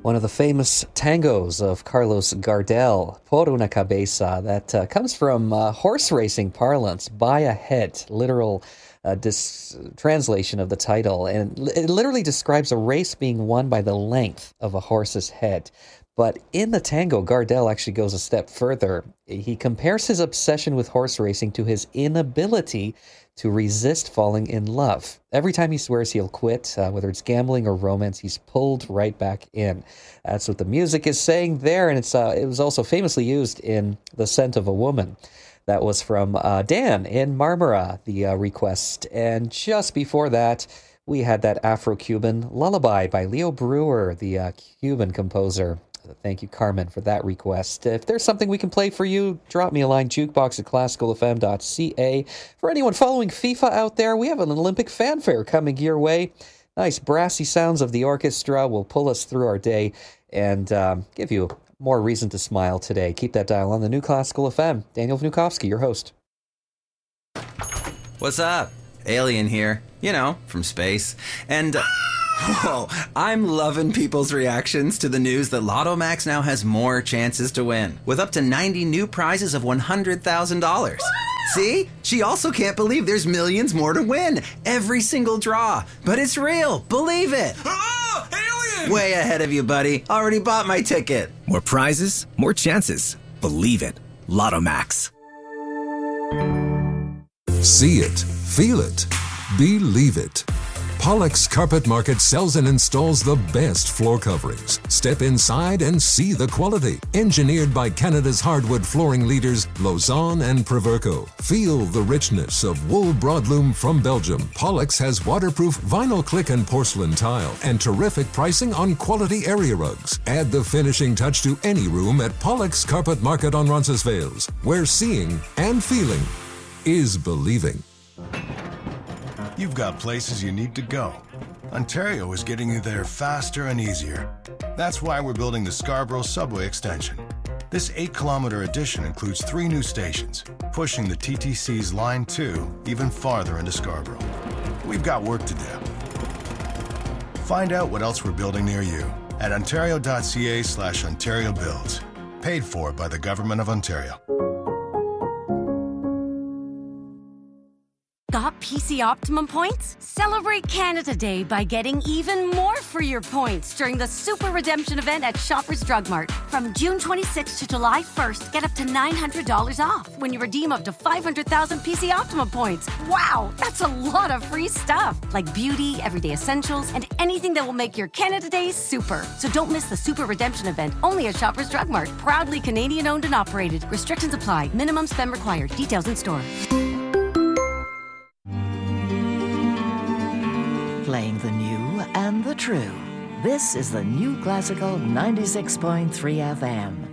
One of the famous tangos of Carlos Gardel, Por una cabeza, that comes from horse racing parlance, by a head, literal translation of the title. And it literally describes a race being won by the length of a horse's head. But in the tango, Gardel actually goes a step further. He compares his obsession with horse racing to his inability to resist falling in love. Every time he swears he'll quit, whether it's gambling or romance, he's pulled right back in. That's what the music is saying there, and it was also famously used in The Scent of a Woman. That was from Dan in Marmara, the request. And just before that, we had that Afro-Cuban Lullaby by Leo Brewer, the Cuban composer. Thank you, Carmen, for that request. If there's something we can play for you, drop me a line, jukebox@classicalfm.ca. For anyone following FIFA out there, we have an Olympic fanfare coming your way. Nice brassy sounds of the orchestra will pull us through our day and give you more reason to smile today. Keep that dial on the New Classical FM. Daniel Vnukovsky, your host. What's up? Alien here. You know, from space. And... Whoa, I'm loving people's reactions to the news that Lotto Max now has more chances to win, with up to 90 new prizes of $100,000. See? She also can't believe there's millions more to win. Every single draw. But it's real. Believe it. Oh, alien! Way ahead of you, buddy. Already bought my ticket. More prizes, more chances. Believe it. Lotto Max. See it. Feel it. Believe it. Pollock's Carpet Market sells and installs the best floor coverings. Step inside and see the quality. Engineered by Canada's hardwood flooring leaders, Lausanne and Proverco. Feel the richness of wool broadloom from Belgium. Pollock's has waterproof vinyl click and porcelain tile and terrific pricing on quality area rugs. Add the finishing touch to any room at Pollock's Carpet Market on Roncesvalles, where seeing and feeling is believing. You've got places you need to go. Ontario is getting you there faster and easier. That's why we're building the Scarborough Subway Extension. This 8-kilometer addition includes 3 new stations, pushing the TTC's Line 2 even farther into Scarborough. We've got work to do. Find out what else we're building near you at ontario.ca/Ontario Builds. Paid for by the Government of Ontario. Got PC Optimum points? Celebrate Canada Day by getting even more for your points during the Super Redemption event at Shoppers Drug Mart. From June 26th to July 1st, get up to $900 off when you redeem up to 500,000 PC Optimum points. Wow, that's a lot of free stuff, like beauty, everyday essentials, and anything that will make your Canada Day super. So don't miss the Super Redemption event, only at Shoppers Drug Mart. Proudly Canadian owned and operated. Restrictions apply. Minimum spend required. Details in store. Playing the new and the true. This is the New Classical 96.3 FM.